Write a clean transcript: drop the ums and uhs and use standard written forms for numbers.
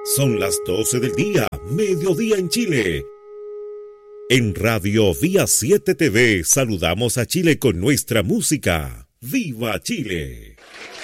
Son las 12 del día, mediodía en Chile. En Radio Vía 7 TV saludamos a Chile con nuestra música. ¡Viva Chile!